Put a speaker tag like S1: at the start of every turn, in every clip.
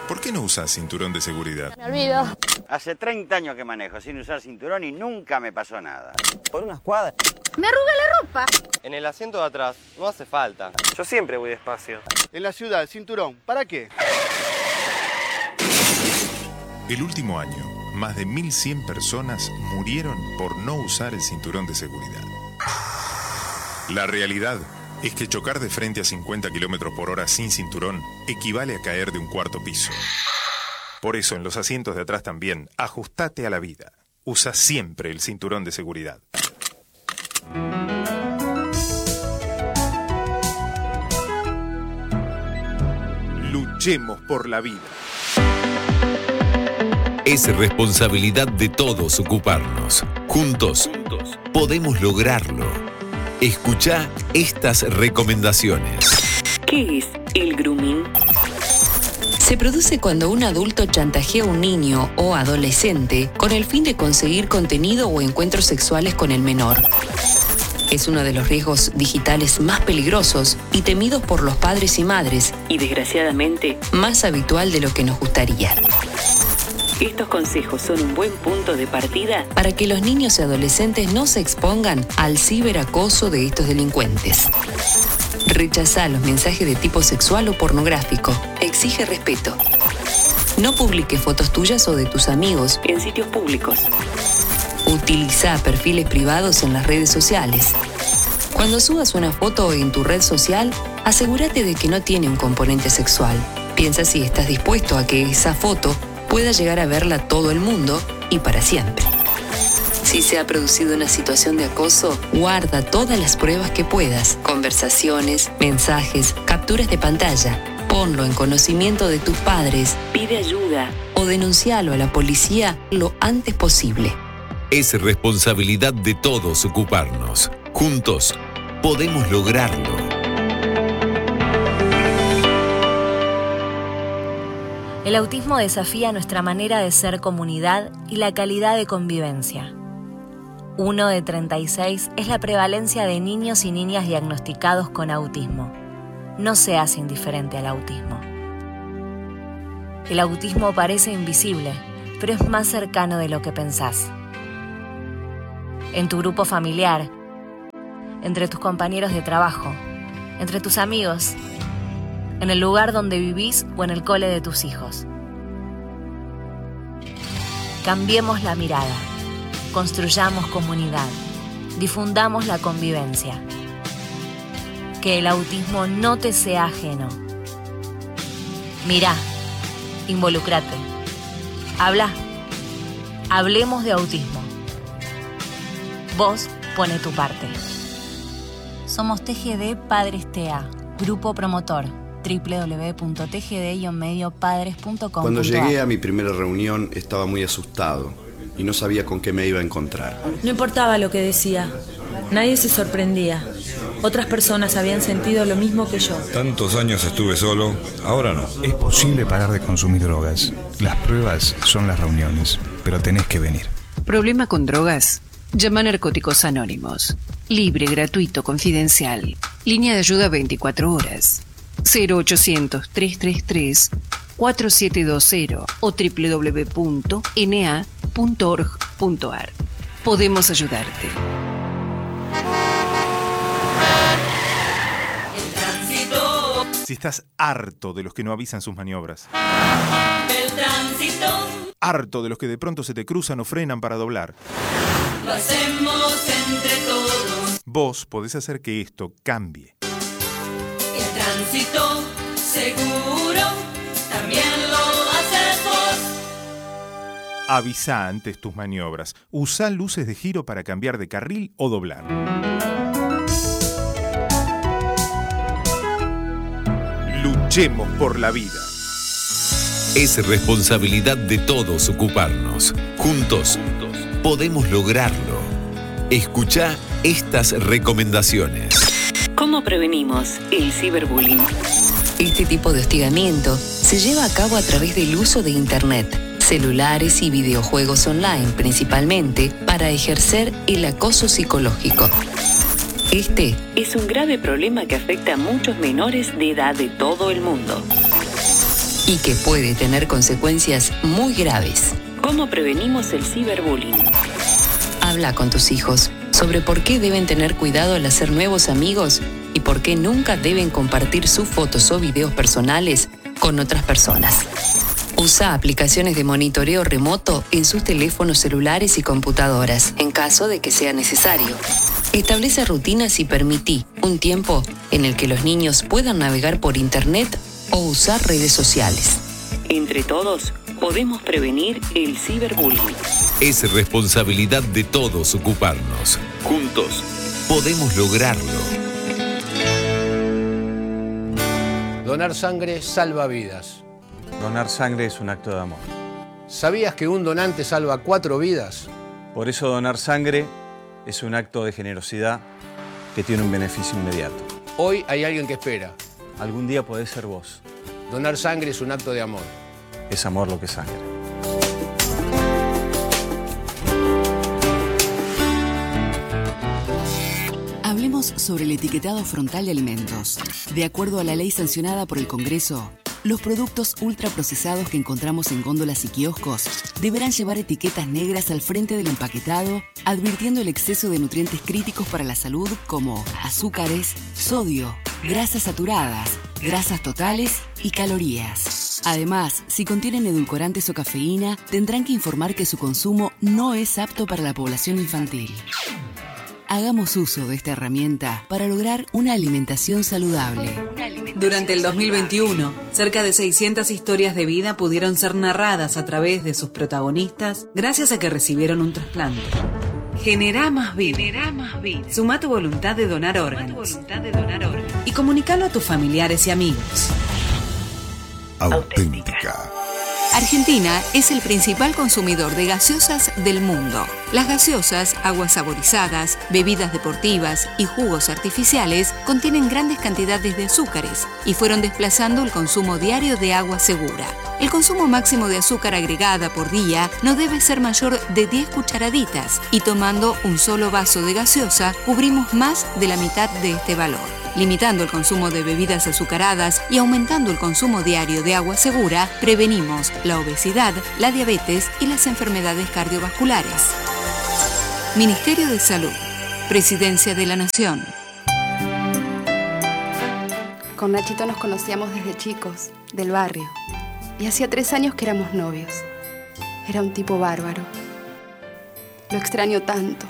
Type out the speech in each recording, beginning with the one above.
S1: ¿Por qué no usas cinturón de seguridad?
S2: Me olvido.
S3: Hace 30 años que manejo sin usar cinturón y nunca me pasó nada.
S4: Por unas cuadras.
S2: Me arruga la ropa.
S5: En el asiento de atrás no hace falta.
S6: Yo siempre voy despacio.
S7: En la ciudad, cinturón, ¿para qué?
S1: El último año, más de 1.100 personas murieron por no usar el cinturón de seguridad. La realidad es que chocar de frente a 50 km/h sin cinturón equivale a caer de un cuarto piso. Por eso, en los asientos de atrás también, ajustate a la vida. Usa siempre el cinturón de seguridad. Luchemos por la vida.
S8: Es responsabilidad de todos ocuparnos. Juntos podemos lograrlo. Escuchá estas recomendaciones.
S9: ¿Qué es el grooming? Se produce cuando un adulto chantajea a un niño o adolescente con el fin de conseguir contenido o encuentros sexuales con el menor. Es uno de los riesgos digitales más peligrosos y temidos por los padres y madres, y desgraciadamente más habitual de lo que nos gustaría. Estos consejos son un buen punto de partida para que los niños y adolescentes no se expongan al ciberacoso de estos delincuentes. Rechazá los mensajes de tipo sexual o pornográfico. Exige respeto. No publiques fotos tuyas o de tus amigos en sitios públicos. Utiliza perfiles privados en las redes sociales. Cuando subas una foto en tu red social, asegúrate de que no tiene un componente sexual. Piensa si estás dispuesto a que esa foto pueda llegar a verla todo el mundo y para siempre. Si se ha producido una situación de acoso, guarda todas las pruebas que puedas, conversaciones, mensajes, capturas de pantalla. Ponlo en conocimiento de tus padres, pide ayuda o denuncialo a la policía lo antes posible.
S8: Es responsabilidad de todos ocuparnos. Juntos podemos lograrlo.
S10: El autismo desafía nuestra manera de ser comunidad y la calidad de convivencia. 1 de 36 es la prevalencia de niños y niñas diagnosticados con autismo. No seas indiferente al autismo. El autismo parece invisible, pero es más cercano de lo que pensás. En tu grupo familiar, entre tus compañeros de trabajo, entre tus amigos, en el lugar donde vivís o en el cole de tus hijos. Cambiemos la mirada, construyamos comunidad, difundamos la convivencia. Que el autismo no te sea ajeno. Mirá, involucrate, habla, hablemos de autismo. Vos pone tu parte. Somos TGD Padres TEA, grupo promotor, www.tgd-mediopadres.com.
S11: Cuando llegué a mi primera reunión estaba muy asustado y no sabía con qué me iba a encontrar.
S12: No importaba lo que decía, nadie se sorprendía. Otras personas habían sentido lo mismo que yo.
S13: Tantos años estuve solo, ahora no.
S14: Es posible parar de consumir drogas. Las pruebas son las reuniones, pero tenés que venir.
S15: ¿Problema con drogas? Llama a Narcóticos Anónimos. Libre, gratuito, confidencial. Línea de ayuda 24 horas. 0800-333-4720 o www.na.org.ar. Podemos ayudarte.
S1: Si estás harto de los que no avisan sus maniobras,
S16: El tránsito
S1: harto de los que de pronto se te cruzan o frenan para doblar,
S16: lo hacemos entre todos.
S1: vos podés hacer que esto cambie.
S16: El tránsito seguro también lo haces vos.
S1: Avisa antes tus maniobras. Usá luces de giro para cambiar de carril o doblar. Luchemos por la vida.
S8: Es responsabilidad de todos ocuparnos. Juntos podemos lograrlo. Escuchá estas recomendaciones.
S9: ¿Cómo prevenimos el ciberbullying? Este tipo de hostigamiento se lleva a cabo a través del uso de Internet, celulares y videojuegos online principalmente para ejercer el acoso psicológico. Este es un grave problema que afecta a muchos menores de edad de todo el mundo. y que puede tener consecuencias muy graves. ¿Cómo prevenimos el ciberbullying? Habla con tus hijos sobre por qué deben tener cuidado al hacer nuevos amigos y por qué nunca deben compartir sus fotos o videos personales con otras personas. Usa aplicaciones de monitoreo remoto en sus teléfonos celulares y computadoras, en caso de que sea necesario. Establece rutinas y permití un tiempo en el que los niños puedan navegar por internet o usar redes sociales. Entre todos, podemos prevenir el ciberbullying.
S8: Es responsabilidad de todos ocuparnos. Juntos podemos lograrlo.
S2: Donar sangre salva vidas.
S4: Donar sangre es un acto de amor.
S2: ¿Sabías que un donante salva 4 vidas?
S4: Por eso donar sangre es un acto de generosidad que tiene un beneficio inmediato.
S2: Hoy hay alguien que espera.
S4: Algún día podés ser vos.
S2: Donar sangre es un acto de amor.
S4: Es amor lo que sangra.
S6: Hablemos sobre el etiquetado frontal de alimentos. De acuerdo a la ley sancionada por el Congreso, los productos ultraprocesados que encontramos en góndolas y kioscos deberán llevar etiquetas negras al frente del empaquetado, advirtiendo el exceso de nutrientes críticos para la salud como azúcares, sodio, grasas saturadas, grasas totales y calorías. Además, si contienen edulcorantes o cafeína, tendrán que informar que su consumo no es apto para la población infantil. Hagamos uso de esta herramienta para lograr una alimentación saludable.
S17: Durante el 2021, cerca de 600 historias de vida pudieron ser narradas a través de sus protagonistas gracias a que recibieron un trasplante. Generá más vida. Suma tu voluntad de donar órganos. Y comunícalo a tus familiares y amigos.
S8: Auténtica.
S6: Argentina es el principal consumidor de gaseosas del mundo. Las gaseosas, aguas saborizadas, bebidas deportivas y jugos artificiales contienen grandes cantidades de azúcares y fueron desplazando el consumo diario de agua segura. El consumo máximo de azúcar agregada por día no debe ser mayor de 10 cucharaditas y tomando un solo vaso de gaseosa cubrimos más de la mitad de este valor. Limitando el consumo de bebidas azucaradas y aumentando el consumo diario de agua segura, prevenimos la obesidad, la diabetes y las enfermedades cardiovasculares. Ministerio de Salud, Presidencia de la Nación.
S18: Con Nachito nos conocíamos desde chicos, del barrio. Y hacía 3 años que éramos novios. Era un tipo bárbaro. Lo extraño tanto.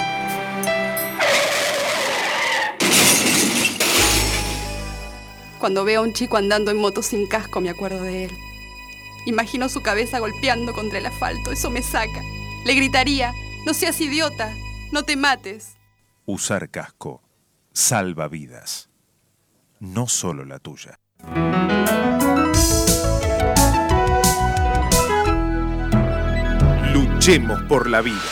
S18: Cuando veo a un chico andando en moto sin casco, me acuerdo de él. Imagino su cabeza golpeando contra el asfalto, eso me saca. Le gritaría, no seas idiota, no te mates.
S1: Usar casco salva vidas, no solo la tuya. Luchemos por la vida.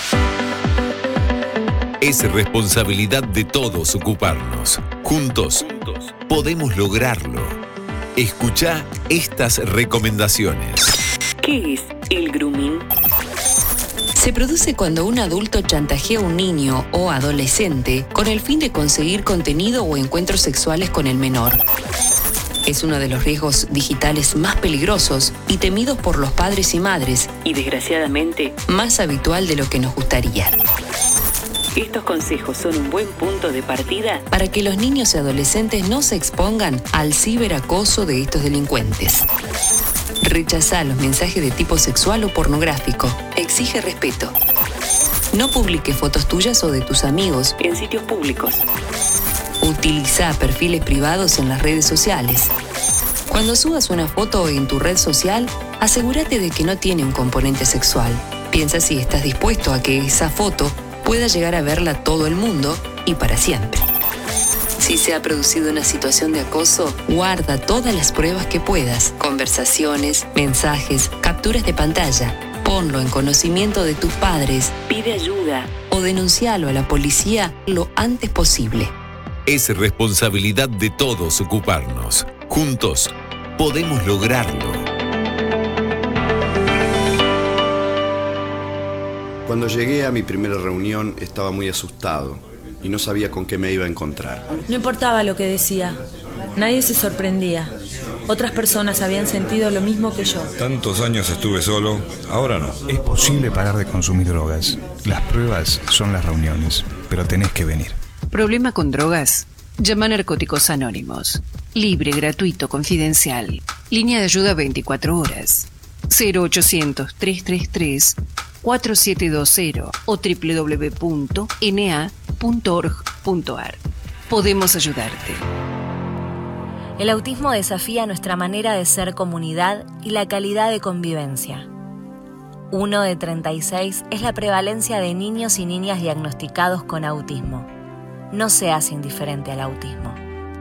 S8: Es responsabilidad de todos ocuparnos. Juntos podemos lograrlo. Escuchá estas recomendaciones.
S9: ¿Qué es el grooming? Se produce cuando un adulto chantajea a un niño o adolescente con el fin de conseguir contenido o encuentros sexuales con el menor. Es uno de los riesgos digitales más peligrosos y temidos por los padres y madres, y desgraciadamente más habitual de lo que nos gustaría. Estos consejos son un buen punto de partida para que los niños y adolescentes no se expongan al ciberacoso de estos delincuentes. Rechazá los mensajes de tipo sexual o pornográfico. Exige respeto. No publiques fotos tuyas o de tus amigos en sitios públicos. Utiliza perfiles privados en las redes sociales. Cuando subas una foto en tu red social, asegúrate de que no tiene un componente sexual. Piensa si estás dispuesto a que esa foto pueda llegar a verla todo el mundo y para siempre. Si se ha producido una situación de acoso, guarda todas las pruebas que puedas, conversaciones, mensajes, capturas de pantalla. Ponlo en conocimiento de tus padres, pide ayuda o denuncialo a la policía lo antes posible.
S8: Es responsabilidad de todos ocuparnos. Juntos podemos lograrlo.
S11: Cuando llegué a mi primera reunión estaba muy asustado y no sabía con qué me iba a encontrar.
S12: No importaba lo que decía, nadie se sorprendía. Otras personas habían sentido lo mismo que yo.
S13: Tantos años estuve solo, ahora no.
S14: Es posible parar de consumir drogas. Las pruebas son las reuniones, pero tenés que venir.
S15: ¿Problema con drogas? Llama a Narcóticos Anónimos. Libre, gratuito, confidencial. Línea de ayuda 24 horas. 0800-333-4720 o www.na.org.ar. Podemos ayudarte.
S10: El autismo desafía nuestra manera de ser comunidad y la calidad de convivencia. 1 de 36 es la prevalencia de niños y niñas diagnosticados con autismo. No seas indiferente al autismo.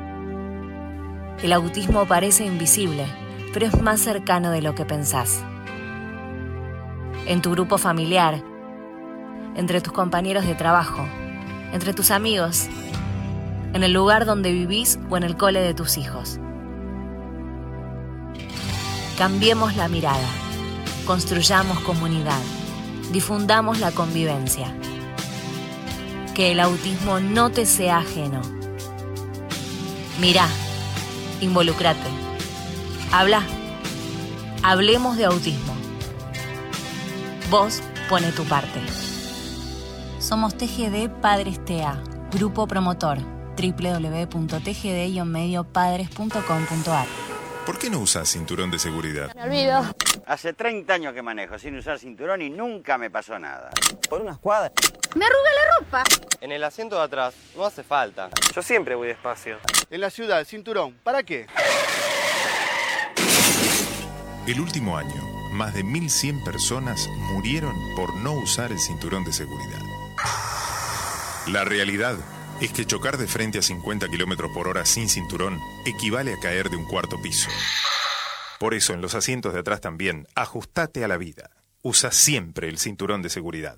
S10: El autismo parece invisible, pero es más cercano de lo que pensás. En tu grupo familiar, entre tus compañeros de trabajo, entre tus amigos, en el lugar donde vivís o en el cole de tus hijos. Cambiemos la mirada, construyamos comunidad, difundamos la convivencia. Que el autismo no te sea ajeno. Mirá, involucrate, habla, hablemos de autismo. Vos pone tu parte. Somos TGD Padres TEA, grupo promotor, www.tgd-mediopadres.com.ar.
S1: ¿Por qué no usas cinturón de seguridad?
S3: Me olvido. Hace 30 años que manejo sin usar cinturón y nunca me pasó nada.
S5: Por unas cuadras.
S18: Me arruga la ropa.
S5: En el asiento de atrás no hace falta. Yo siempre voy despacio.
S7: En la ciudad, cinturón, ¿para qué?
S1: El último año, más de 1.100 personas murieron por no usar el cinturón de seguridad. La realidad es que chocar de frente a 50 km/h sin cinturón equivale a caer de un cuarto piso. Por eso, en los asientos de atrás también, ajustate a la vida. Usa siempre el cinturón de seguridad.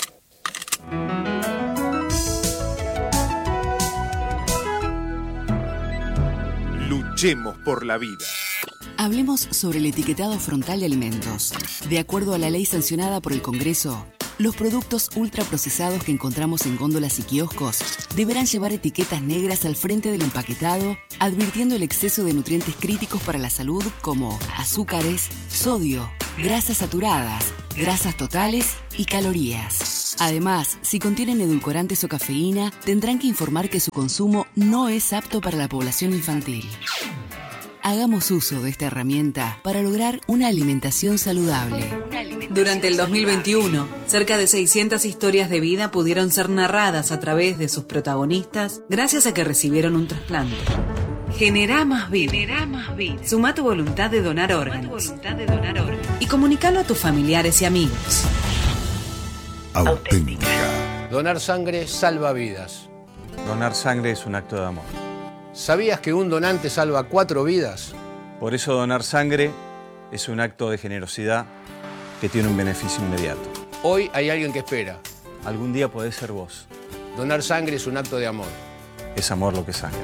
S1: Luchemos por la vida.
S19: Hablemos sobre el etiquetado frontal de alimentos. De acuerdo a la ley sancionada por el Congreso, los productos ultraprocesados que encontramos en góndolas y kioscos deberán llevar etiquetas negras al frente del empaquetado, advirtiendo el exceso de nutrientes críticos para la salud como azúcares, sodio, grasas saturadas, grasas totales y calorías. Además, si contienen edulcorantes o cafeína, tendrán que informar que su consumo no es apto para la población infantil. Hagamos uso de esta herramienta para lograr una alimentación saludable.
S17: Durante el 2021, cerca de 600 historias de vida pudieron ser narradas a través de sus protagonistas gracias a que recibieron un trasplante. Generá más vida. Suma tu voluntad de donar órganos. Y comunícalo a tus familiares y amigos.
S2: Auténtica. Donar sangre salva vidas.
S4: Donar sangre es un acto de amor.
S2: ¿Sabías que un donante salva 4 vidas?
S4: Por eso donar sangre es un acto de generosidad que tiene un beneficio inmediato.
S2: Hoy hay alguien que espera.
S4: Algún día podés ser vos.
S2: Donar sangre es un acto de amor.
S4: Es amor lo que sangra.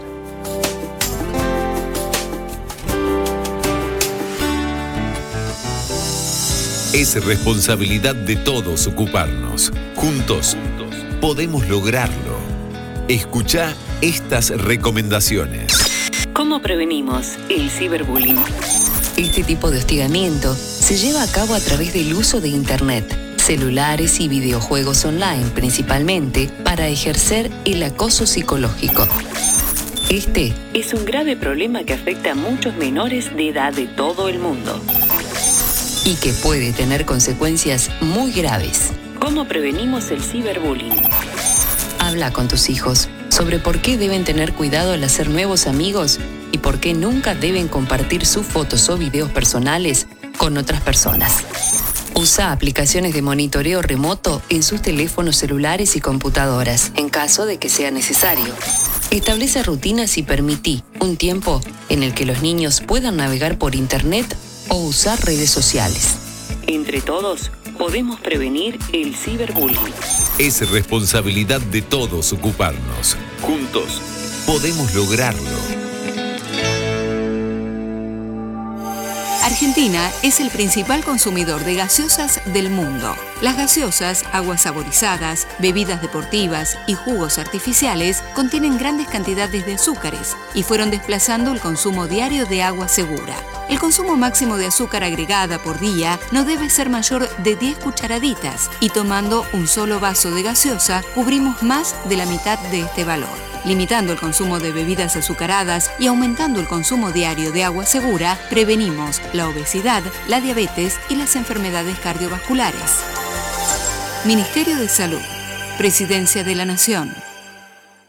S8: Es responsabilidad de todos ocuparnos. Juntos podemos lograrlo. Escuchá estas recomendaciones.
S9: ¿Cómo prevenimos el ciberbullying? Este tipo de hostigamiento se lleva a cabo a través del uso de Internet, celulares y videojuegos online principalmente para ejercer el acoso psicológico. Este es un grave problema que afecta a muchos menores de edad de todo el mundo y que puede tener consecuencias muy graves. ¿Cómo prevenimos el ciberbullying? Habla con tus hijos sobre por qué deben tener cuidado al hacer nuevos amigos y por qué nunca deben compartir sus fotos o videos personales con otras personas. Usa aplicaciones de monitoreo remoto en sus teléfonos celulares y computadoras, en caso de que sea necesario. Establece rutinas y permití un tiempo en el que los niños puedan navegar por Internet o usar redes sociales. Entre todos, podemos prevenir el ciberbullying.
S8: Es responsabilidad de todos ocuparnos. Juntos podemos lograrlo.
S6: Argentina es el principal consumidor de gaseosas del mundo. Las gaseosas, aguas saborizadas, bebidas deportivas y jugos artificiales contienen grandes cantidades de azúcares y fueron desplazando el consumo diario de agua segura. El consumo máximo de azúcar agregada por día no debe ser mayor de 10 cucharaditas y tomando un solo vaso de gaseosa cubrimos más de la mitad de este valor. Limitando el consumo de bebidas azucaradas y aumentando el consumo diario de agua segura, prevenimos la obesidad, la diabetes y las enfermedades cardiovasculares. Ministerio de Salud, Presidencia de la Nación.